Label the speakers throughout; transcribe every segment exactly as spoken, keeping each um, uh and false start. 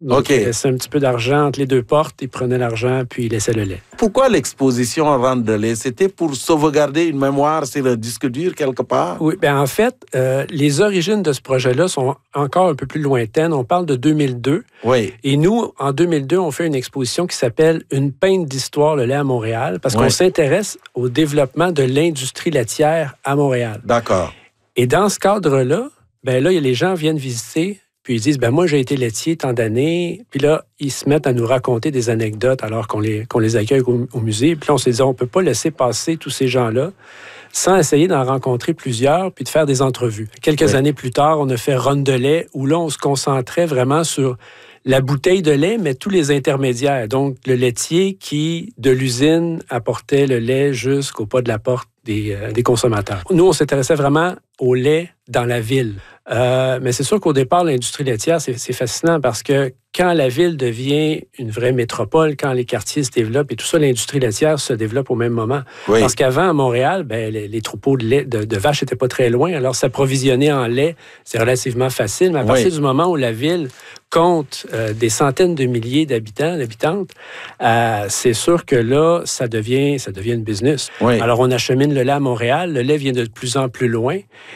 Speaker 1: Donc,
Speaker 2: OK.
Speaker 1: il laissait un petit peu d'argent entre les deux portes, il prenait l'argent, puis il laissait le lait.
Speaker 2: Pourquoi l'exposition en vente de lait? C'était pour sauvegarder une mémoire sur le disque dur quelque part?
Speaker 1: Oui, bien en fait, euh, les origines de ce projet-là sont encore un peu plus lointaines. On parle de deux mille deux.
Speaker 2: Oui.
Speaker 1: Et nous, en deux mille deux, on fait une exposition qui s'appelle « Une peinte d'histoire, le lait à Montréal » parce
Speaker 2: Oui.
Speaker 1: qu'on s'intéresse au développement de l'industrie laitière à Montréal.
Speaker 2: D'accord.
Speaker 1: Et dans ce cadre-là, ben là, les gens viennent visiter, puis ils disent, ben moi, j'ai été laitier tant d'années. Puis là, ils se mettent à nous raconter des anecdotes alors qu'on les, qu'on les accueille au, au musée. Puis là, on s'est dit, on ne peut pas laisser passer tous ces gens-là sans essayer d'en rencontrer plusieurs puis de faire des entrevues. Quelques
Speaker 2: Oui.
Speaker 1: années plus tard, on a fait Ronde de lait, où là, on se concentrait vraiment sur la bouteille de lait, mais tous les intermédiaires. Donc, le laitier qui, de l'usine, apportait le lait jusqu'au pas de la porte des, euh, des consommateurs. Nous, on s'intéressait vraiment au lait dans la ville. Euh, mais c'est sûr qu'au départ, l'industrie laitière, c'est, c'est fascinant parce que quand la ville devient une vraie métropole, quand les quartiers se développent et tout ça, l'industrie laitière se développe au même moment.
Speaker 2: Oui.
Speaker 1: Parce qu'avant, à Montréal, ben, les, les troupeaux de, lait, de, de vaches n'étaient pas très loin. Alors, s'approvisionner en lait, c'est relativement facile. Mais à partir
Speaker 2: Oui.
Speaker 1: du moment où la ville compte euh, des centaines de milliers d'habitants, d'habitantes, euh, c'est sûr que là, ça devient, ça devient une business.
Speaker 2: Oui.
Speaker 1: Alors, on achemine le lait à Montréal. Le lait vient de plus en plus loin.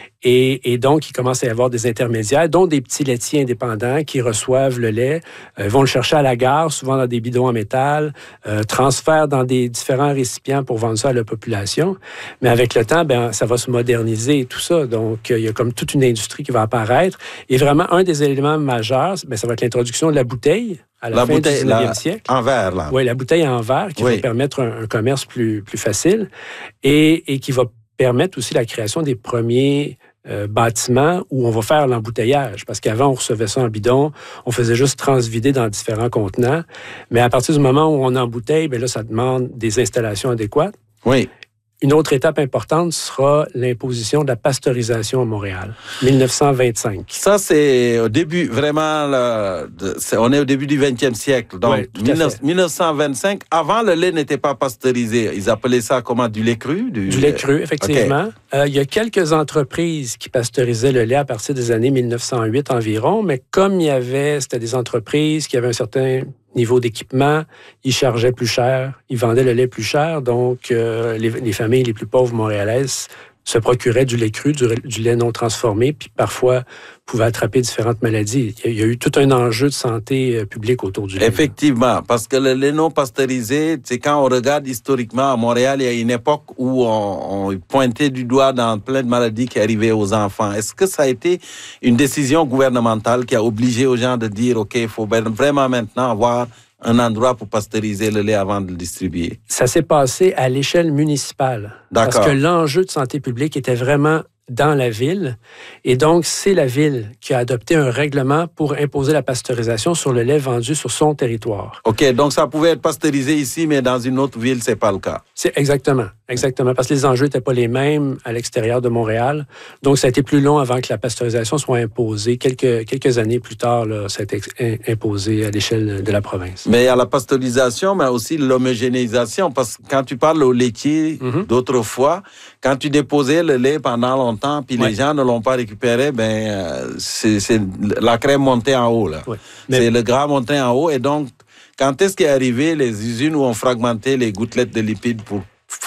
Speaker 1: Et, et donc, il commence à y avoir des intermédiaires, dont des petits laitiers indépendants qui reçoivent le lait, euh, vont le chercher à la gare, souvent dans des bidons en métal, euh, transfèrent dans des différents récipients pour vendre ça à la population. Mais avec le temps, ben, ça va se moderniser et tout ça. Donc, euh, il y a comme toute une industrie qui va apparaître. Et vraiment, un des éléments majeurs, ben, ça va être l'introduction de la bouteille à la,
Speaker 2: La
Speaker 1: fin
Speaker 2: bouteille,
Speaker 1: du dix-neuvième
Speaker 2: la-
Speaker 1: siècle.
Speaker 2: en verre, là.
Speaker 1: Oui, la bouteille en verre qui
Speaker 2: Oui.
Speaker 1: va permettre un, un commerce plus, plus facile et, et qui va permettre aussi la création des premiers euh, bâtiments où on va faire l'embouteillage. Parce qu'avant, on recevait ça en bidon, on faisait juste transvider dans différents contenants. Mais à partir du moment où on embouteille, bien là, ça demande des installations adéquates.
Speaker 2: Oui.
Speaker 1: Une autre étape importante sera l'imposition de la pasteurisation à Montréal, dix-neuf cent vingt-cinq.
Speaker 2: Ça, c'est au début, vraiment, le- de- c'est- on est au début du vingtième siècle. Donc,
Speaker 1: Oui, tout à fait.
Speaker 2: dix-neuf cent vingt-cinq, avant, le lait n'était pas pasteurisé. Ils appelaient ça comment? Du lait cru?
Speaker 1: Du lait cru, effectivement.
Speaker 2: OK.
Speaker 1: Euh, il y a quelques entreprises qui pasteurisaient le lait à partir des années dix-neuf cent huit environ, mais comme il y avait, c'était des entreprises qui avaient un certain niveau d'équipement, ils chargeaient plus cher, ils vendaient le lait plus cher, donc euh, les, les familles les plus pauvres montréalaises se procuraient du lait cru, du, du lait non transformé, puis parfois pouvaient attraper différentes maladies. Il y a, il y a eu tout un enjeu de santé euh, publique autour du lait.
Speaker 2: Effectivement, parce que le lait non pasteurisé, c'est quand on regarde historiquement à Montréal, il y a une époque où on, on pointait du doigt dans plein de maladies qui arrivaient aux enfants. Est-ce que ça a été une décision gouvernementale qui a obligé aux gens de dire, OK, il faut vraiment maintenant avoir un endroit pour pasteuriser le lait avant de le distribuer?
Speaker 1: Ça s'est passé à l'échelle municipale.
Speaker 2: D'accord.
Speaker 1: Parce que l'enjeu de santé publique était vraiment dans la ville. Et donc, c'est la ville qui a adopté un règlement pour imposer la pasteurisation sur le lait vendu sur son territoire.
Speaker 2: OK, donc ça pouvait être pasteurisé ici, mais dans une autre ville, c'est pas le cas.
Speaker 1: C'est exactement, exactement, parce que les enjeux n'étaient pas les mêmes à l'extérieur de Montréal. Donc, ça a été plus long avant que la pasteurisation soit imposée. Quelques, quelques années plus tard, là, ça a été imposé à l'échelle de la province.
Speaker 2: Mais il y a la pasteurisation, mais aussi l'homogénéisation, parce que quand tu parles au laitier
Speaker 1: Mm-hmm.
Speaker 2: d'autrefois, quand tu déposais le lait pendant longtemps, puis
Speaker 1: Ouais.
Speaker 2: les gens ne l'ont pas récupéré, ben euh, c'est, c'est la crème montée en haut, là.
Speaker 1: Ouais. Mais-
Speaker 2: C'est le gras monté en haut, et donc, quand est-ce qu'est arrivé les usines où on fragmentait les gouttelettes de lipides pour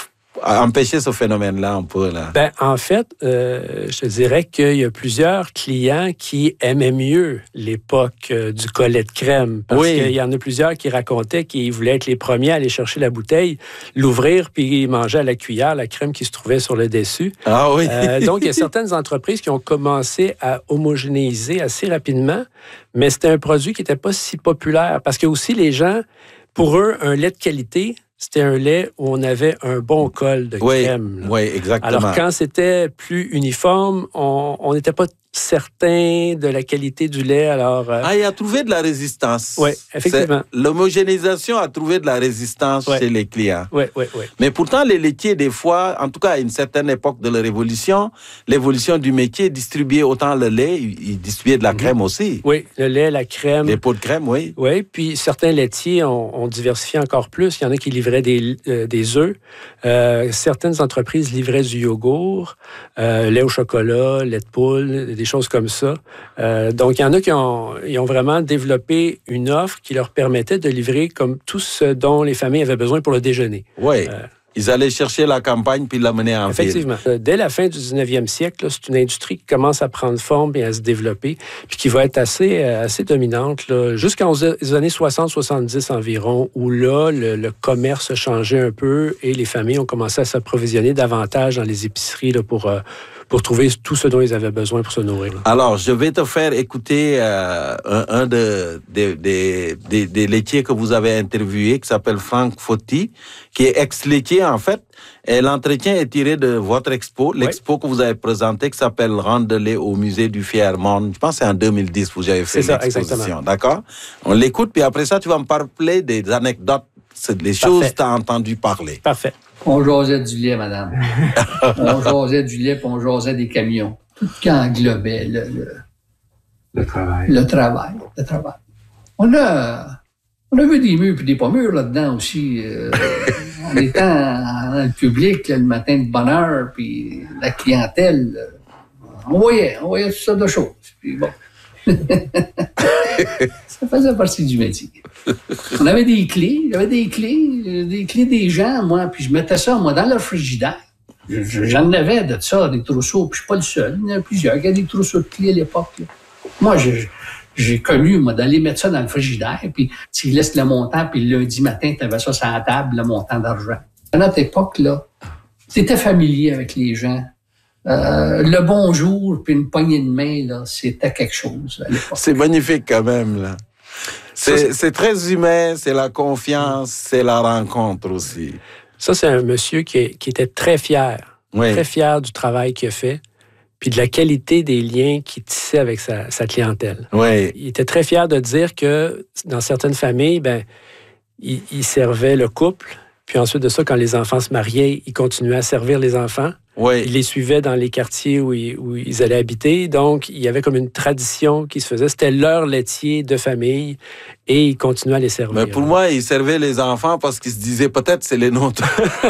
Speaker 2: empêcher ce phénomène-là un peu, là?
Speaker 1: Ben, en fait, euh, je te dirais qu'il y a plusieurs clients qui aimaient mieux l'époque euh, du collet de crème. Parce
Speaker 2: Oui.
Speaker 1: qu'il y en a plusieurs qui racontaient qu'ils voulaient être les premiers à aller chercher la bouteille, l'ouvrir, puis manger à la cuillère la crème qui se trouvait sur le dessus.
Speaker 2: Ah oui.
Speaker 1: Euh, donc, il y a certaines entreprises qui ont commencé à homogénéiser assez rapidement, mais c'était un produit qui n'était pas si populaire. Parce que aussi, les gens, pour eux, un lait de qualité, c'était un lait où on avait un bon col de
Speaker 2: Oui,
Speaker 1: crème. là.
Speaker 2: oui, exactement.
Speaker 1: Alors, quand c'était plus uniforme, on n'était pas certain de la qualité du lait. Alors, euh,
Speaker 2: Ah, il a trouvé de la résistance.
Speaker 1: Oui, effectivement.
Speaker 2: C'est- L'homogénéisation a trouvé de la résistance
Speaker 1: Ouais.
Speaker 2: chez les clients.
Speaker 1: oui, oui, oui.
Speaker 2: Mais pourtant, les laitiers, des fois, en tout cas à une certaine époque de la Révolution, l'évolution du métier, distribuer autant le lait, ils distribuaient de la crème aussi.
Speaker 1: Oui, le lait, la crème.
Speaker 2: Les pots de crème, oui.
Speaker 1: Oui, puis certains laitiers ont, ont diversifié encore plus. Il y en a qui livraient des, euh, des œufs. Euh, certaines entreprises livraient du yogourt, euh, lait au chocolat, lait de poule, des choses comme ça. Euh, donc, il y en a qui ont, ils ont vraiment développé une offre qui leur permettait de livrer comme tout ce dont les familles avaient besoin pour le déjeuner.
Speaker 2: Oui.
Speaker 1: Euh,
Speaker 2: Ils allaient chercher la campagne puis l'amener en ville.
Speaker 1: Effectivement. Dès la fin du dix-neuvième siècle, là, c'est une industrie qui commence à prendre forme et à se développer, puis qui va être assez, assez dominante là, jusqu'aux années soixante soixante-dix environ, où là, le, le commerce a changé un peu et les familles ont commencé à s'approvisionner davantage dans les épiceries là, pour, euh, pour trouver tout ce dont ils avaient besoin pour se nourrir. Là.
Speaker 2: Alors, je vais te faire écouter euh, un, un de, de, de, de, des laitiers que vous avez interviewé, qui s'appelle Franck Fotti, qui est ex-laitier en fait. Et l'entretien est tiré de votre expo, l'expo oui. que vous avez présentée, qui s'appelle Rente de lait au musée du Fier-Monde. Je pense que c'est en deux mille dix que vous avez fait l'exposition. D'accord? On l'écoute, puis après ça, tu vas me parler des anecdotes, des choses que tu as entendu parler.
Speaker 1: Parfait.
Speaker 3: On jasait du lait, madame. On jasait du lait, puis on jasait des camions. Tout ce qui englobait le, le,
Speaker 4: le travail.
Speaker 3: Le travail. Le travail. On a, on a vu des murs et des pas mûrs là-dedans aussi. Euh, en étant dans le public là, le matin de bonne heure, puis la clientèle, on voyait, on voyait toutes sortes de choses. Puis bon. Ça faisait partie du métier. On avait des clés, j'avais des clés, des clés des gens, moi, puis je mettais ça, moi, dans le frigidaire. J'en avais de ça, des trousseaux, puis je suis pas le seul, il y en a plusieurs. Il y a des trousseaux de clés à l'époque. Là. Moi, j'ai, j'ai connu, moi, d'aller mettre ça dans le frigidaire, puis tu laisses le montant, puis le lundi matin, tu avais ça sur la table, le montant d'argent. À notre époque, là, tu étais familier avec les gens. Euh, le bonjour puis une poignée de main, là, c'était quelque chose à l'époque.
Speaker 2: C'est magnifique quand même, là. C'est, c'est... c'est très humain, c'est la confiance, c'est la rencontre aussi.
Speaker 1: Ça, c'est un monsieur qui, est, qui était très fier, oui. très fier du travail qu'il a fait, puis de la qualité des liens qu'il tissait avec sa, sa clientèle.
Speaker 2: Oui.
Speaker 1: Il était très fier de dire que dans certaines familles, ben, il, il servait le couple, puis ensuite de ça, quand les enfants se mariaient, il continuait à servir les enfants.
Speaker 2: Oui.
Speaker 1: Il les suivait dans les quartiers où ils, où ils allaient habiter. Donc, il y avait comme une tradition qui se faisait. C'était leur laitier de famille et il continuait à les servir.
Speaker 2: Mais pour moi, il servait les enfants parce qu'il se disait peut-être c'est les nôtres.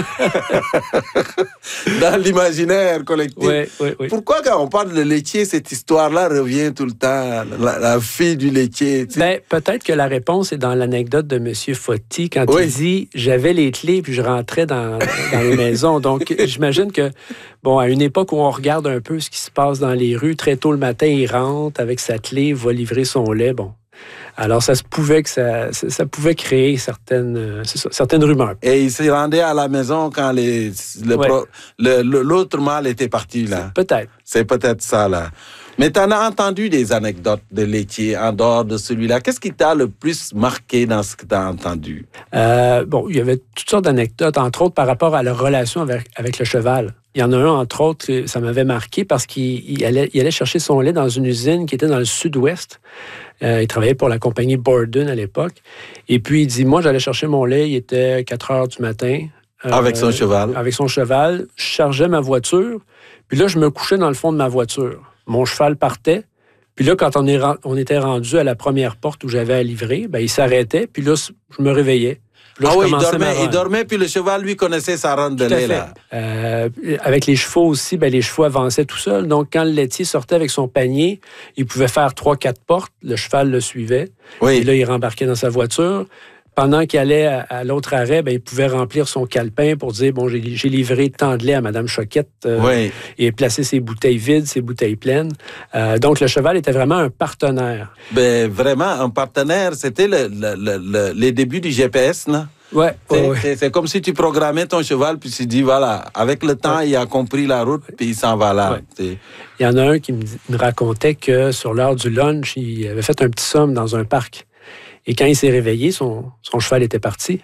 Speaker 2: Dans l'imaginaire collectif.
Speaker 1: Oui, oui, oui.
Speaker 2: Pourquoi quand on parle de laitier, cette histoire-là revient tout le temps? La, la fille du laitier. Tu sais?
Speaker 1: Ben, peut-être que la réponse est dans l'anecdote de M. Fotti quand oui. il dit « j'avais les clés puis je rentrais dans, dans les maisons ». Donc, j'imagine que bon, à une époque où on regarde un peu ce qui se passe dans les rues, très tôt le matin, il rentre avec sa clé, va livrer son lait. Bon, alors ça se pouvait que ça, ça, ça pouvait créer certaines, c'est ça, certaines rumeurs.
Speaker 2: Et il se rendait à la maison quand les, le
Speaker 1: ouais.
Speaker 2: pro, le, le, l'autre mâle était parti là.
Speaker 1: C'est, peut-être.
Speaker 2: C'est peut-être ça là. Mais tu en as entendu des anecdotes de laitier en dehors de celui-là. Qu'est-ce qui t'a le plus marqué dans ce que tu as entendu?
Speaker 1: Euh, bon, il y avait toutes sortes d'anecdotes, entre autres par rapport à leur relation avec, avec le cheval. Il y en a un, entre autres, ça m'avait marqué parce qu'il il allait, il allait chercher son lait dans une usine qui était dans le sud-ouest. Euh, il travaillait pour la compagnie Borden à l'époque. Et puis, il dit, moi, j'allais chercher mon lait, il était quatre heures du matin.
Speaker 2: Euh, avec son cheval.
Speaker 1: Avec son cheval. Je chargeais ma voiture. Puis là, je me couchais dans le fond de ma voiture. Mon cheval partait. Puis là, quand on, est, on était rendu à la première porte où j'avais à livrer, ben, il s'arrêtait. Puis là, je me réveillais. Là,
Speaker 2: ah oui, il dormait, il dormait, puis le cheval, lui, connaissait sa ronde de lait, là.
Speaker 1: Euh, avec les chevaux aussi, ben, les chevaux avançaient tout seuls. Donc, quand le laitier sortait avec son panier, il pouvait faire trois, quatre portes. Le cheval le suivait.
Speaker 2: Oui.
Speaker 1: Et là, il rembarquait dans sa voiture. Pendant qu'il allait à, à l'autre arrêt, ben, il pouvait remplir son calepin pour dire, bon, j'ai, j'ai livré tant de lait à Mme Choquette euh,
Speaker 2: oui.
Speaker 1: et placer ses bouteilles vides, ses bouteilles pleines. Euh, donc, le cheval était vraiment un partenaire.
Speaker 2: Ben, vraiment, un partenaire. C'était le, le, le, le, les débuts du G P S, là.
Speaker 1: Ouais,
Speaker 2: c'est,
Speaker 1: ouais.
Speaker 2: C'est, c'est comme si tu programmais ton cheval, puis tu dis, voilà, avec le temps, ouais. il a compris la route, puis il s'en va là.
Speaker 1: Ouais. Il y en a un qui me, me racontait que sur l'heure du lunch, il avait fait un petit somme dans un parc. Et quand il s'est réveillé, son, son cheval était parti.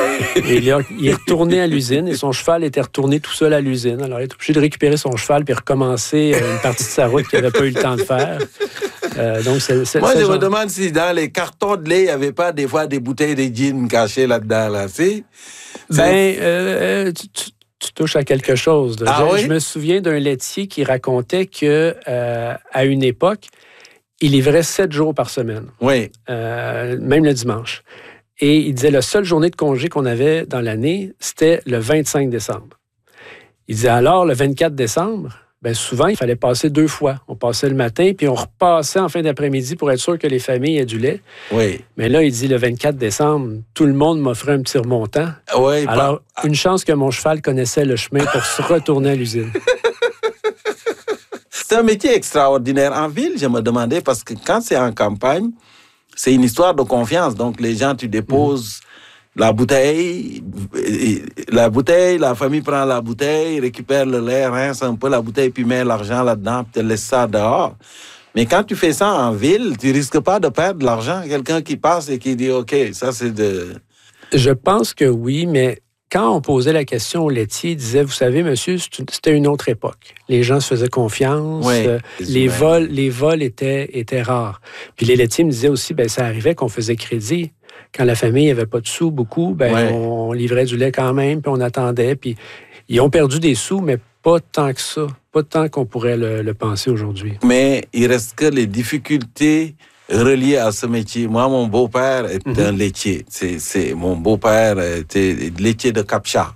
Speaker 1: Et il, a, il est retourné à l'usine et son cheval était retourné tout seul à l'usine. Alors, il est obligé de récupérer son cheval puis recommencer une partie de sa route qu'il n'avait pas eu le temps de faire. Euh, donc c'est, c'est,
Speaker 2: Moi,
Speaker 1: c'est
Speaker 2: je
Speaker 1: genre...
Speaker 2: me demande si dans les cartons de lait, il n'y avait pas des fois des bouteilles de gin cachées là-dedans. Là, si?
Speaker 1: Ben, euh, tu, tu, tu touches à quelque chose.
Speaker 2: Ah,
Speaker 1: je,
Speaker 2: oui?
Speaker 1: je me souviens d'un laitier qui racontait que euh, à une époque, il livrait sept jours par semaine.
Speaker 2: Oui.
Speaker 1: Euh, même le dimanche. Et il disait, la seule journée de congé qu'on avait dans l'année, c'était le vingt-cinq décembre. Il disait, alors, le vingt-quatre décembre, bien souvent, il fallait passer deux fois. On passait le matin, puis on repassait en fin d'après-midi pour être sûr que les familles aient du lait.
Speaker 2: Oui.
Speaker 1: Mais là, il dit le vingt-quatre décembre, tout le monde m'offrait un petit remontant.
Speaker 2: Oui,
Speaker 1: Alors,
Speaker 2: pas...
Speaker 1: une chance que mon cheval connaissait le chemin pour se retourner à l'usine.
Speaker 2: C'est un métier extraordinaire. En ville, je me demandais, parce que quand c'est en campagne, c'est une histoire de confiance. Donc, les gens, tu déposes mmh. la bouteille, la bouteille, la famille prend la bouteille, récupère le lait, rince un peu la bouteille, puis met l'argent là-dedans, puis te laisse ça dehors. Mais quand tu fais ça en ville, tu risques pas de perdre de l'argent. Quelqu'un qui passe et qui dit, OK, ça c'est de...
Speaker 1: Je pense que oui, mais quand on posait la question au laitier, il disait, vous savez, monsieur, c'était une autre époque. Les gens se faisaient confiance.
Speaker 2: Oui,
Speaker 1: euh, les, vols, les vols étaient, étaient rares. Puis les laitiers me disaient aussi, ben ça arrivait qu'on faisait crédit. Quand la famille n'avait pas de sous, beaucoup, ben
Speaker 2: oui.
Speaker 1: on livrait du lait quand même, puis on attendait. Puis ils ont perdu des sous, mais pas tant que ça. Pas tant qu'on pourrait le, le penser aujourd'hui.
Speaker 2: Mais il reste que les difficultés relié à ce métier. Moi, mon beau-père est mm-hmm. un laitier. C'est, c'est, mon beau-père était laitier de Capcha.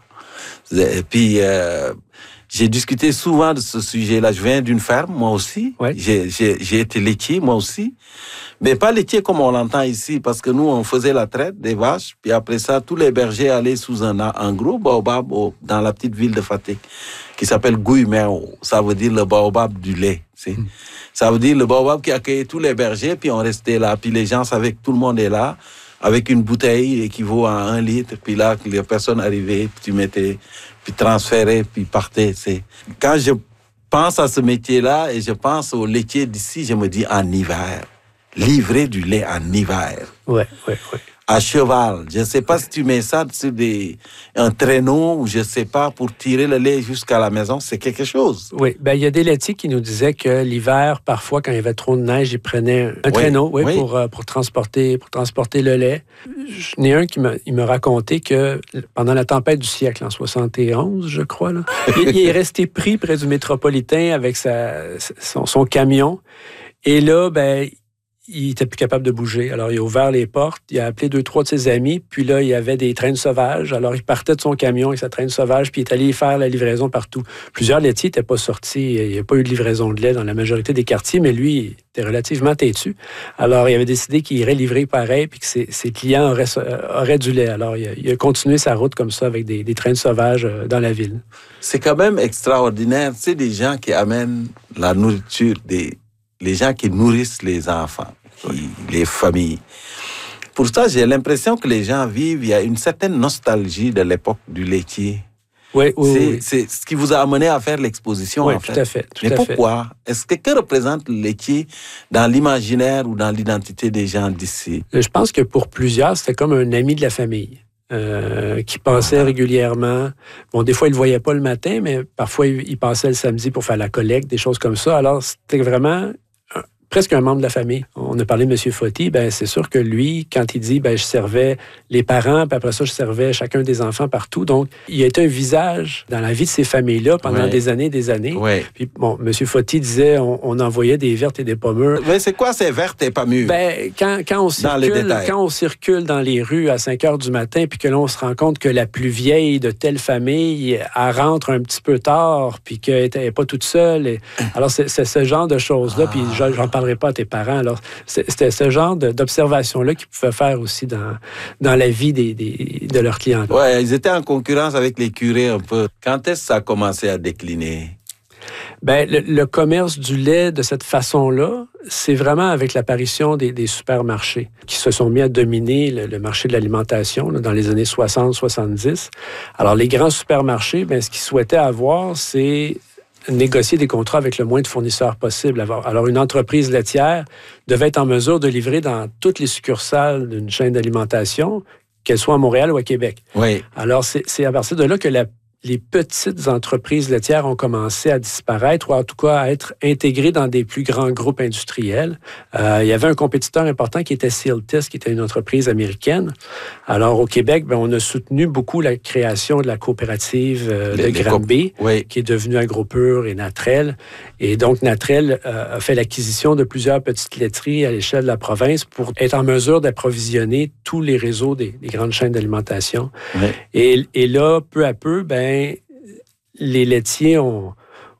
Speaker 2: Et puis, euh, j'ai discuté souvent de ce sujet-là. Je viens d'une ferme, moi aussi.
Speaker 1: Ouais.
Speaker 2: J'ai, j'ai, j'ai été laitier, moi aussi. Mais pas laitier comme on l'entend ici, parce que nous, on faisait la traite des vaches, puis après ça, tous les bergers allaient sous un, un gros baobab dans la petite ville de Fatick, qui s'appelle Guimeo. Ça veut dire le baobab du lait. C'est. Mm. Ça veut dire le baobab qui accueillait tous les bergers, puis on restait là. Puis les gens savaient que tout le monde est là, avec une bouteille équivaut à un litre. Puis là, les personnes arrivaient, puis tu mettais, puis transférais, puis partais. C'est... Quand je pense à ce métier-là, et je pense au laitier d'ici, je me dis en hiver. Livrer du lait en hiver.
Speaker 1: Oui, oui, oui.
Speaker 2: À cheval. Je ne sais pas si tu mets ça sur des, un traîneau ou je ne sais pas, pour tirer le lait jusqu'à la maison, c'est quelque chose.
Speaker 1: Oui, bien, il y a des laitiers qui nous disaient que l'hiver, parfois, quand il y avait trop de neige, ils prenaient un oui, traîneau oui, oui. Pour, pour, transporter, pour transporter le lait. J'en ai un qui me, il me racontait que pendant la tempête du siècle, en soixante et onze, je crois, là, il, il est resté pris près du métropolitain avec sa, son, son camion. Et là, ben il n'était plus capable de bouger. Alors, il a ouvert les portes, il a appelé deux, trois de ses amis, puis là, il y avait des traînes sauvages. Alors, il partait de son camion avec sa traîne sauvage, puis il est allé faire la livraison partout. Plusieurs laitiers n'étaient pas sortis. Il n'y a pas eu de livraison de lait dans la majorité des quartiers, mais lui, il était relativement têtu. Alors, il avait décidé qu'il irait livrer pareil, puis que ses, ses clients auraient, auraient du lait. Alors, il a, il a continué sa route comme ça, avec des, des traînes sauvages dans la ville.
Speaker 2: C'est quand même extraordinaire. Tu sais, des gens qui amènent la nourriture des... les gens qui nourrissent les enfants, qui, les familles. Pour ça, j'ai l'impression que les gens vivent, il y a une certaine nostalgie de l'époque du laitier.
Speaker 1: Oui, oui,
Speaker 2: c'est,
Speaker 1: oui.
Speaker 2: c'est ce qui vous a amené à faire l'exposition,
Speaker 1: oui,
Speaker 2: en fait.
Speaker 1: tout à fait. Tout
Speaker 2: Mais
Speaker 1: à
Speaker 2: pourquoi?
Speaker 1: fait.
Speaker 2: Est-ce que, que représente le laitier dans l'imaginaire ou dans l'identité des gens d'ici?
Speaker 1: Je pense que pour plusieurs, c'était comme un ami de la famille. Euh, qui passait ah. régulièrement. Bon, des fois, il ne le voyait pas le matin, mais parfois, il, il passait le samedi pour faire la collecte, des choses comme ça. Alors, c'était vraiment un, presque un membre de la famille. On a parlé de M. Foti, ben c'est sûr que lui, quand il dit, ben je servais les parents, puis après ça, je servais chacun des enfants partout. Donc, il a été un visage dans la vie de ces familles-là pendant
Speaker 2: ouais.
Speaker 1: des années et des années.
Speaker 2: Ouais.
Speaker 1: Puis, bon, M. Foti disait, on, on envoyait des vertes et des pommures.
Speaker 2: Mais c'est quoi ces vertes et pommures?
Speaker 1: Ben, quand, quand, on circule, quand on circule dans les rues à cinq heures du matin, puis que l'on se rend compte que la plus vieille de telle famille, elle rentre un petit peu tard, puis qu'elle n'est pas toute seule. Et... Alors, c'est, c'est ce genre de choses-là, ah. puis j'en parlerai pas à tes parents. Alors, c'était ce genre de, d'observation-là qu'ils pouvaient faire aussi dans, dans la vie des, des, de leurs clients.
Speaker 2: Oui, ils étaient en concurrence avec les curés un peu. Quand est-ce que ça a commencé à décliner?
Speaker 1: Ben, le, le commerce du lait de cette façon-là, c'est vraiment avec l'apparition des, des supermarchés qui se sont mis à dominer le, le marché de l'alimentation là, dans les années soixante soixante-dix. Alors, les grands supermarchés, ben, ce qu'ils souhaitaient avoir, c'est négocier des contrats avec le moins de fournisseurs possible. Alors, une entreprise laitière devait être en mesure de livrer dans toutes les succursales d'une chaîne d'alimentation, qu'elle soit à Montréal ou à Québec.
Speaker 2: Oui.
Speaker 1: Alors, c'est, c'est à partir de là que la les petites entreprises laitières ont commencé à disparaître ou en tout cas à être intégrées dans des plus grands groupes industriels. Euh, il y avait un compétiteur important qui était Sealtest, qui était une entreprise américaine. Alors, au Québec, ben, on a soutenu beaucoup la création de la coopérative euh, de Granby,
Speaker 2: oui.
Speaker 1: qui est devenue Agropur et Natrel. Et donc, Natrel euh, a fait l'acquisition de plusieurs petites laiteries à l'échelle de la province pour être en mesure d'approvisionner tous les réseaux des, des grandes chaînes d'alimentation. Oui. Et, et là, peu à peu, ben les laitiers ont,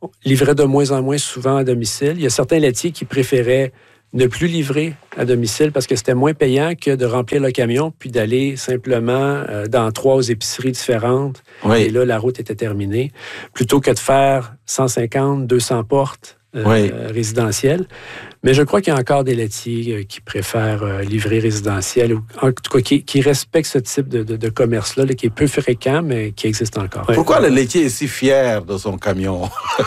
Speaker 1: livrait de moins en moins souvent à domicile. Il y a certains laitiers qui préféraient ne plus livrer à domicile parce que c'était moins payant que de remplir le camion puis d'aller simplement euh, dans trois épiceries différentes.
Speaker 2: Oui.
Speaker 1: Et là, la route était terminée. Plutôt que de faire cent cinquante, deux cents portes euh,
Speaker 2: Oui.
Speaker 1: euh, résidentielles. Mais je crois qu'il y a encore des laitiers euh, qui préfèrent euh, livrer résidentiel, ou en tout cas qui, qui respectent ce type de, de, de commerce-là, là, qui est peu fréquent, mais qui existe encore.
Speaker 2: Pourquoi
Speaker 1: Ouais.
Speaker 2: le laitier est si fier de son camion?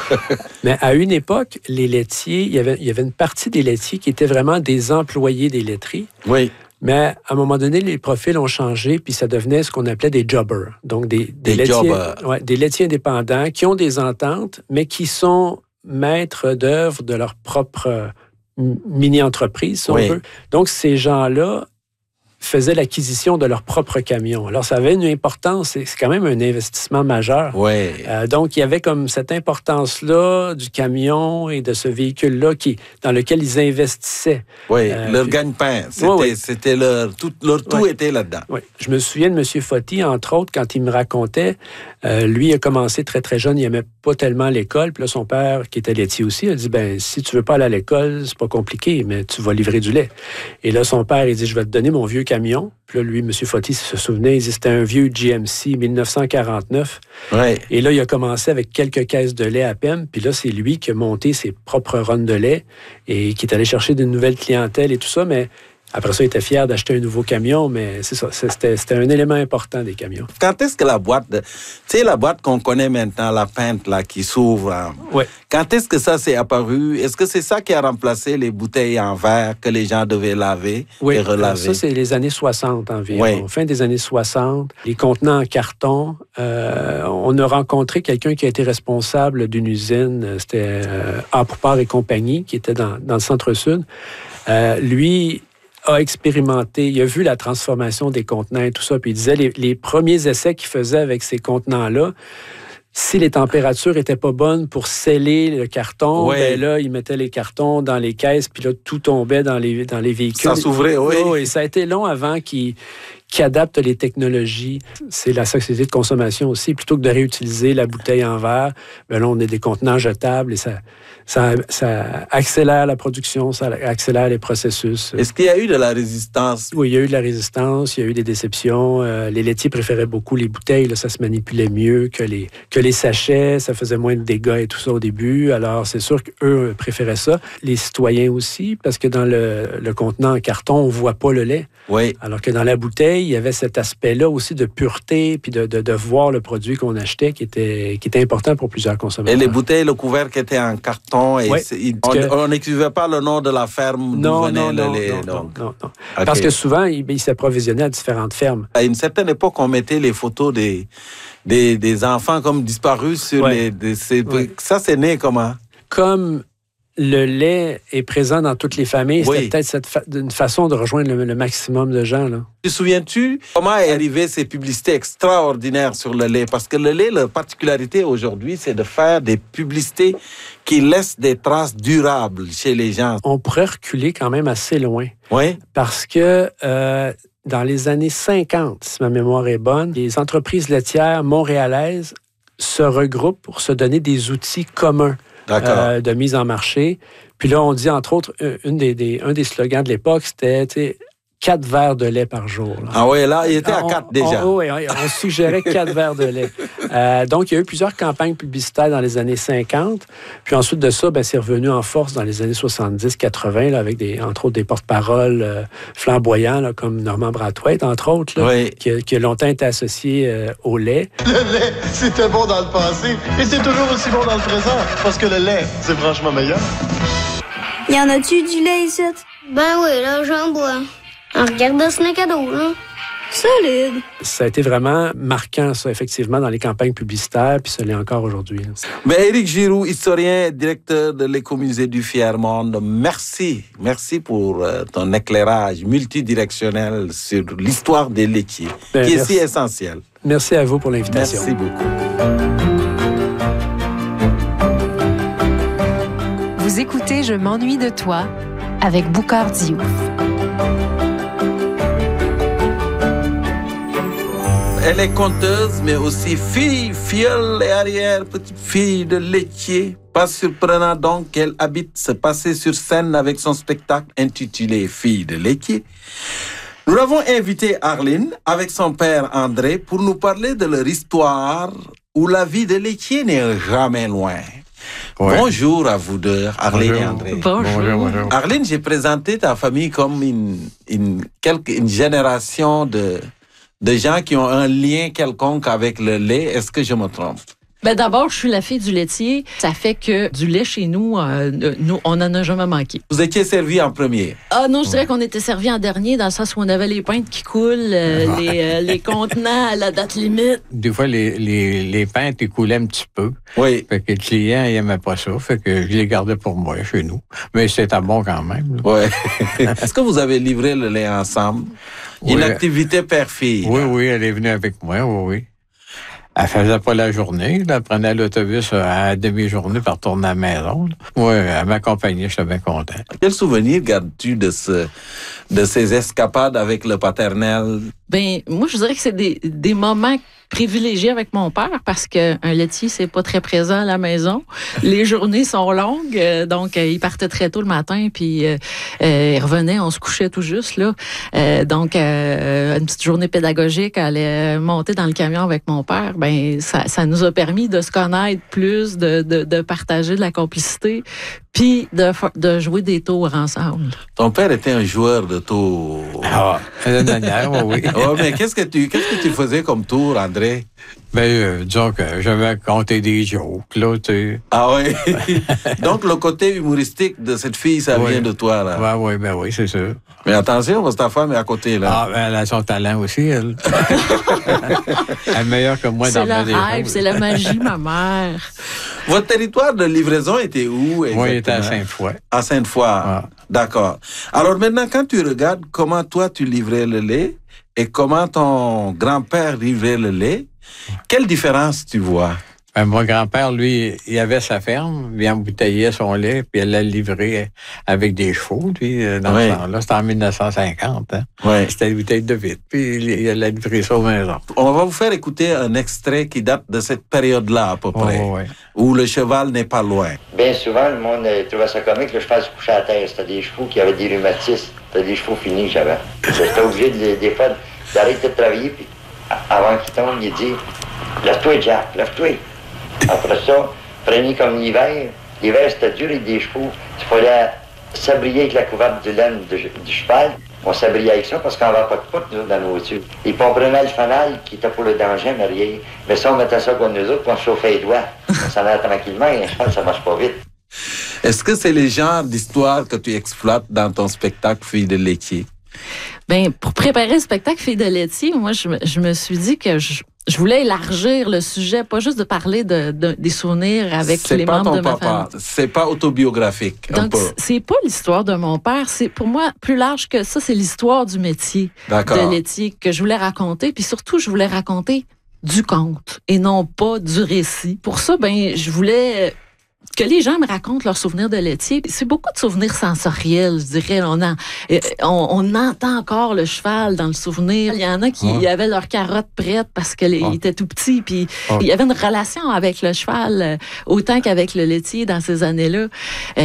Speaker 1: Mais à une époque, les laitiers, il y avait, il y avait une partie des laitiers qui étaient vraiment des employés des laiteries.
Speaker 2: Oui.
Speaker 1: Mais à un moment donné, les profils ont changé, puis ça devenait ce qu'on appelait des jobbers. Donc, des, des,
Speaker 2: Des
Speaker 1: laitiers,
Speaker 2: jobbers.
Speaker 1: ouais, des laitiers indépendants qui ont des ententes, mais qui sont maîtres d'œuvre de leur propre euh, mini-entreprise, si
Speaker 2: Oui.
Speaker 1: on veut. Donc, ces gens-là faisaient l'acquisition de leur propre camion. Alors, ça avait une importance, c'est c'est quand même un investissement majeur.
Speaker 2: Oui.
Speaker 1: Euh, donc, il y avait comme cette importance-là du camion et de ce véhicule-là qui, dans lequel ils investissaient.
Speaker 2: Oui,
Speaker 1: Euh,
Speaker 2: leur
Speaker 1: puis-
Speaker 2: gagne-pain. C'était,
Speaker 1: Oui, oui.
Speaker 2: c'était leur tout, leur tout
Speaker 1: Oui.
Speaker 2: était là-dedans.
Speaker 1: Oui. Je me souviens de M. Foti, entre autres, quand il me racontait, euh, lui a commencé très, très jeune, il n'aimait pas tellement l'école. Puis là, son père, qui était laitier aussi, a dit, ben si tu veux pas aller à l'école, c'est pas compliqué, mais tu vas livrer du lait. Et là, son père, il dit, je vais te donner mon vieux camion. Puis là, lui, M. Foti se souvenait, il dit, c'était un vieux G M C dix-neuf cent quarante-neuf.
Speaker 2: Oui.
Speaker 1: Et là, il a commencé avec quelques caisses de lait à peine. Puis là, c'est lui qui a monté ses propres runs de lait et qui est allé chercher de nouvelles clientèles et tout ça. Mais après ça, il était fier d'acheter un nouveau camion. Mais c'est ça, c'était, c'était un élément important des camions.
Speaker 2: Quand est-ce que la boîte, de... tu sais, la boîte qu'on connaît maintenant, la pinte là, qui s'ouvre, hein,
Speaker 1: Ouais.
Speaker 2: quand est-ce que ça s'est apparu? Est-ce que c'est ça qui a remplacé les bouteilles en verre que les gens devaient laver
Speaker 1: Oui,
Speaker 2: et relaver?
Speaker 1: ça, c'est les années soixante environ.
Speaker 2: Oui.
Speaker 1: Fin des années soixante, les contenants en carton. Euh, on a rencontré quelqu'un qui a été responsable d'une usine, c'était euh, Apoupart et compagnie, qui était dans, dans le centre-sud. Euh, lui a expérimenté, il a vu la transformation des contenants et tout ça, puis il disait les, les premiers essais qu'il faisait avec ces contenants-là, si les températures n'étaient pas bonnes pour sceller le carton,
Speaker 2: Oui.
Speaker 1: ben là, il mettait les cartons dans les caisses, puis là, tout tombait dans les, dans les véhicules.
Speaker 2: Ça s'ouvrait, oui.
Speaker 1: Oh, et ça a été long avant qu'ils qu'ils adaptent les technologies. C'est la société de consommation aussi. Plutôt que de réutiliser la bouteille en verre, ben là, on a des contenants jetables et ça, ça, ça accélère la production, ça accélère les processus.
Speaker 2: Est-ce qu'il y a eu de la résistance?
Speaker 1: Oui, il y a eu de la résistance, il y a eu des déceptions. Euh, les laitiers préféraient beaucoup les bouteilles, là, ça se manipulait mieux que les, que les sachets, ça faisait moins de dégâts et tout ça au début. Alors, c'est sûr qu'eux préféraient ça. Les citoyens aussi, parce que dans le, le contenant en carton, on ne voit pas le lait.
Speaker 2: Oui.
Speaker 1: Alors que dans la bouteille, il y avait cet aspect-là aussi de pureté, puis de, de, de voir le produit qu'on achetait qui était, qui était important pour plusieurs consommateurs.
Speaker 2: Et les bouteilles, le couvercle était en carton. Et
Speaker 1: Oui,
Speaker 2: il, on
Speaker 1: que...
Speaker 2: on n'écrivait pas le nom de la ferme
Speaker 1: non,
Speaker 2: d'où venait
Speaker 1: non,
Speaker 2: le
Speaker 1: non,
Speaker 2: lait.
Speaker 1: non, non,
Speaker 2: donc.
Speaker 1: non, non.
Speaker 2: Okay.
Speaker 1: Parce que souvent, ils il s'approvisionnaient à différentes fermes.
Speaker 2: À une certaine époque, on mettait les photos des, des, des enfants comme disparus sur
Speaker 1: Ouais.
Speaker 2: les... Des, c'est,
Speaker 1: Ouais.
Speaker 2: Ça, c'est né comment?
Speaker 1: Comme le lait est présent dans toutes les familles,
Speaker 2: Oui.
Speaker 1: c'était peut-être cette fa- une façon de rejoindre le, le maximum de gens. Là.
Speaker 2: Te souviens-tu comment est arrivé ces publicités extraordinaires sur le lait? Parce que le lait, la particularité aujourd'hui, c'est de faire des publicités qui laissent des traces durables chez les gens.
Speaker 1: On pourrait reculer quand même assez loin.
Speaker 2: Oui?
Speaker 1: Parce que euh, dans les années cinquante, si ma mémoire est bonne, les entreprises laitières montréalaises se regroupent pour se donner des outils communs.
Speaker 2: D'accord.
Speaker 1: Euh, de mise en marché. Puis là, on dit, entre autres, une des, des, un des slogans de l'époque, c'était, tu sais, quatre verres de lait par jour. Là.
Speaker 2: Ah oui, là, il était à
Speaker 1: On-
Speaker 2: quatre déjà.
Speaker 1: On, oui, on suggérait quatre verres de lait. Euh, donc, il y a eu plusieurs campagnes publicitaires dans les années cinquante. Puis ensuite de ça, ben, c'est revenu en force dans les années soixante-dix quatre-vingt, là, avec, des, entre autres, des porte-paroles euh, flamboyants, là, comme Norman Brathwaite, entre autres, là,
Speaker 2: Oui.
Speaker 1: qui, a, qui a longtemps été associé euh, au lait.
Speaker 5: Le lait, c'était bon dans le passé et c'est toujours aussi bon dans le présent parce que le lait, c'est franchement meilleur.
Speaker 6: Y en a-tu du lait ici?
Speaker 7: Ben oui, là, j'en bois. En regardant ce cadeau, là.
Speaker 6: Solide.
Speaker 1: Ça a été vraiment marquant, ça, effectivement, dans les campagnes publicitaires, puis ça l'est encore aujourd'hui. Là.
Speaker 2: Mais Éric Giroux, historien, directeur de l'Écomusée du Fier-Monde, merci. Merci pour euh, ton éclairage multidirectionnel sur l'histoire des laitiers,
Speaker 1: Ben,
Speaker 2: qui est
Speaker 1: merci.
Speaker 2: si essentielle.
Speaker 1: Merci à vous pour l'invitation.
Speaker 2: Merci beaucoup.
Speaker 8: Vous écoutez Je m'ennuie de toi avec Boucard Diouf.
Speaker 2: Elle est conteuse, mais aussi fille, filleule et arrière-petite-fille de laitier. Pas surprenant donc qu'elle habite se passer sur scène avec son spectacle intitulé « Fille de laitier ». Nous l'avons invité Arline avec son père André pour nous parler de leur histoire où la vie de laitier n'est jamais loin. Ouais. Bonjour à vous deux, Arline bonjour. Et André.
Speaker 8: Bonjour. Bonjour, bonjour.
Speaker 2: Arline, j'ai présenté ta famille comme une, une, quelque, une génération de, de gens qui ont un lien quelconque avec le lait. Est-ce que je me trompe?
Speaker 9: Ben d'abord, je suis la fille du laitier. Ça fait que du lait chez nous, euh, nous on n'en a jamais manqué.
Speaker 2: Vous étiez servi en premier?
Speaker 9: Ah non, je dirais ouais. qu'on était servi en dernier, dans le sens où on avait les pintes qui coulent, euh, ouais. les, euh, les contenants à la date limite.
Speaker 10: Des fois, les, les, les pintes, ils coulaient un petit peu.
Speaker 2: Oui.
Speaker 10: Fait que le client, il n'aimait pas ça. Fait que je les gardais pour moi, chez nous. Mais c'était bon quand même.
Speaker 2: Oui. Est-ce que vous avez livré le lait ensemble? Oui. Une activité père-fille?
Speaker 10: Oui, oui, elle est venue avec moi, oui, oui. Elle faisait pas la journée, là. Elle prenait l'autobus à la demi-journée pour retourner à la maison. Oui, elle m'accompagnait, j'étais bien content.
Speaker 2: Quel souvenir gardes-tu de, ce, de ces escapades avec le paternel?
Speaker 9: Ben, moi, je dirais que c'est des, des moments privilégié avec mon père parce qu'un laitier, c'est pas très présent à la maison. Les journées sont longues, euh, donc euh, il partait très tôt le matin, puis euh, euh, il revenait, on se couchait tout juste, là. Euh, donc, euh, une petite journée pédagogique, aller monter dans le camion avec mon père, ben ça, ça nous a permis de se connaître plus, de, de, de partager de la complicité, puis de, de jouer des tours ensemble.
Speaker 2: Ton père était un joueur de tours.
Speaker 10: Ah, de manière, oui.
Speaker 2: Oh, mais qu'est-ce que tu, qu'est-ce que tu faisais comme tour, André?
Speaker 10: Ben, euh, disons que j'avais compté des jokes, là, tu sais.
Speaker 2: Ah oui? Donc, le côté humoristique de cette fille, ça oui. vient de toi, là?
Speaker 10: Oui, oui, ben oui, c'est sûr.
Speaker 2: Mais attention, parce que ta femme est à côté, là.
Speaker 10: Ah, ben, elle a son talent aussi, elle. Elle est meilleure que moi
Speaker 9: c'est
Speaker 10: dans
Speaker 9: le rêve, c'est la magie, ma mère.
Speaker 2: Votre territoire de livraison était où, exactement?
Speaker 10: Moi, il était à Sainte-Foy.
Speaker 2: À Sainte-Foy, ah. D'accord. Alors maintenant, quand tu regardes comment toi, tu livrais le lait et comment ton grand-père livrait le lait, quelle différence tu vois?
Speaker 10: Ben, mon grand-père, lui, il avait sa ferme, il embouteillait son lait, puis elle l'a livré avec des chevaux, lui, dans oui. ce temps-là. C'était en dix-neuf cent cinquante. Hein? Oui. C'était une bouteille de vitre, puis il a livré ça aux maisons.
Speaker 2: On va vous faire écouter un extrait qui date de cette période-là, à peu près, oh, oui. où le cheval n'est pas loin.
Speaker 11: Bien souvent, le monde trouvait ça comique, le cheval se couchait à terre. C'était des chevaux qui avaient des rhumatismes. C'était des chevaux finis que j'avais. J'étais obligé, de, des fois, d'arrêter de travailler, puis avant qu'il tombe, il dit « Lève-toi, Jack, lève-toi. » Après ça, prenez comme l'hiver. L'hiver, c'était dur avec des chevaux. Il fallait s'abrier avec la couverte de laine de, du cheval. On s'abriait avec ça parce qu'on n'avait pas de poutre, nous, dans nos voitures. Et puis on prenait le fanal qui était pour le danger en arrière. Mais ça, on mettait ça comme nous autres, puis on chauffait les doigts. On s'en allait tranquillement et un cheval, ça marche pas vite.
Speaker 2: Est-ce que c'est les genres d'histoires que tu exploites dans ton spectacle Fille de laitier?
Speaker 9: Bien, pour préparer le spectacle Fille de laitier, moi, je me, je me suis dit que je... Je voulais élargir le sujet, pas juste de parler de, de, des souvenirs avec
Speaker 2: c'est
Speaker 9: les
Speaker 2: pas
Speaker 9: membres
Speaker 2: ton
Speaker 9: de ma
Speaker 2: papa.
Speaker 9: famille.
Speaker 2: C'est pas autobiographique.
Speaker 9: Donc, c'est pas l'histoire de mon père. C'est pour moi plus large que ça. C'est l'histoire du métier de laitier que je voulais raconter. Puis surtout, je voulais raconter du conte et non pas du récit. Pour ça, ben, je voulais que les gens me racontent leurs souvenirs de laitier. C'est beaucoup de souvenirs sensoriels, je dirais. On, en, on, on entend encore le cheval dans le souvenir. Il y en a qui ah. avaient leur carotte prête parce qu'il ah. était tout petit. Puis ah. il y avait une relation avec le cheval autant qu'avec le laitier dans ces années-là. Euh,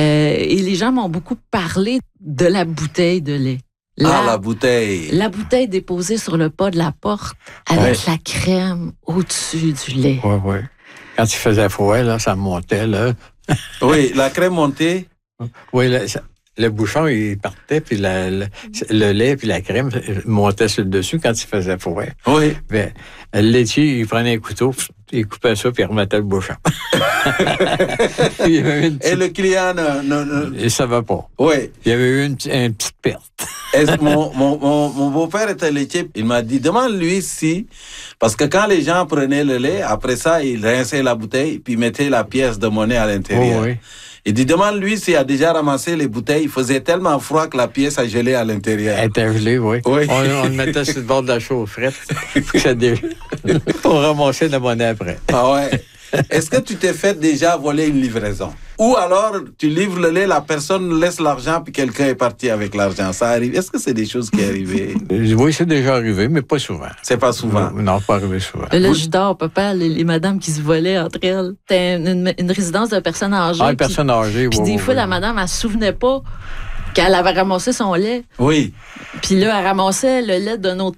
Speaker 9: et les gens m'ont beaucoup parlé de la bouteille de lait.
Speaker 2: La, ah, la bouteille.
Speaker 9: La bouteille déposée sur le pas de la porte avec ouais. la crème au-dessus du lait.
Speaker 10: Oui, oui. Quand il faisait froid, là, ça montait, là.
Speaker 2: Oui, la crème montée.
Speaker 10: Oui, le, le bouchon, il partait, puis la, le, le lait puis la crème montaient sur le dessus quand il faisait froid.
Speaker 2: Oui.
Speaker 10: Ben, le laitier, il prenait un couteau, il coupait ça, puis il remettait le bouchon.
Speaker 2: il petite... Et le client ne... ne, ne...
Speaker 10: Il ne savait pas.
Speaker 2: Oui.
Speaker 10: Il y avait eu une, une petite perte.
Speaker 2: mon, mon, mon, mon beau-père était laitier. Il m'a dit, demande-lui si... Parce que quand les gens prenaient le lait, après ça, ils rinçaient la bouteille, puis mettaient la pièce de monnaie à l'intérieur. Oh, oui. Il dit, demande-lui s'il a déjà ramassé les bouteilles. Il faisait tellement froid que la pièce a gelé à l'intérieur.
Speaker 10: Elle était gelée, oui. oui. On, on le mettait sur le bord de la chaufferette. On ramassait la monnaie après.
Speaker 2: Ah ouais. Est-ce que tu t'es fait déjà voler une livraison? Ou alors, tu livres le lait, la personne laisse l'argent, puis quelqu'un est parti avec l'argent. Ça arrive. Est-ce que c'est des choses qui arrivent?
Speaker 10: Oui, c'est déjà arrivé, mais pas souvent.
Speaker 2: C'est pas souvent?
Speaker 10: Non, non pas arrivé souvent.
Speaker 9: Là, Vous... je dors, papa, les, les madames qui se volaient entre elles. C'était une, une, une résidence de personnes âgées.
Speaker 10: Ah, une personne âgée, oui.
Speaker 9: Puis des
Speaker 10: oui,
Speaker 9: fois,
Speaker 10: oui.
Speaker 9: la madame, elle se souvenait pas qu'elle avait ramassé son lait.
Speaker 2: Oui.
Speaker 9: Puis là, elle ramassait le lait d'un autre